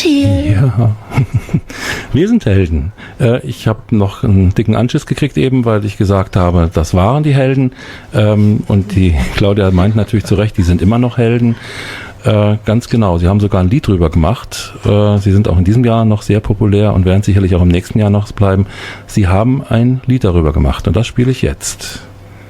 Ja, wir sind Helden. Ich habe noch einen dicken Anschiss gekriegt eben, weil ich gesagt habe, das waren die Helden. Und die Claudia meint natürlich zu Recht, die sind immer noch Helden. Ganz genau, sie haben sogar ein Lied drüber gemacht. Sie sind auch in diesem Jahr noch sehr populär und werden sicherlich auch im nächsten Jahr noch bleiben. Sie haben ein Lied darüber gemacht und das spiele ich jetzt.